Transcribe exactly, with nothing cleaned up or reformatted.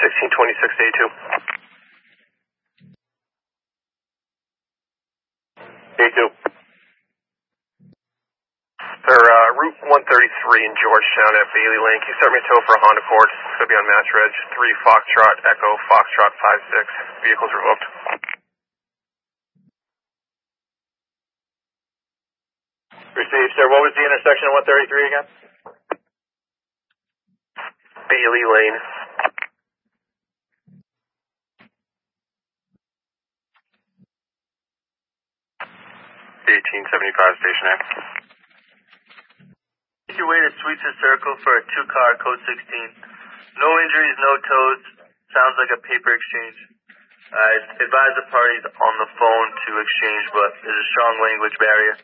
sixteen twenty-six eighty-two. eighty-two. They're uh, Route one thirty-three in Georgetown at Bailey Lane. Can you start me a tow for a Honda Accord? It's going to be on Mass Reg. three Foxtrot Echo Foxtrot five six. Vehicles revoked. Received, sir. What was the intersection of one thirty-three again? Bailey Lane. eighteen seventy-five, Station A. Make your way to Sweetser Circle for a two-car code sixteen. No injuries, no tows. Sounds like a paper exchange. I advise the parties on the phone to exchange, but there's a strong language barrier.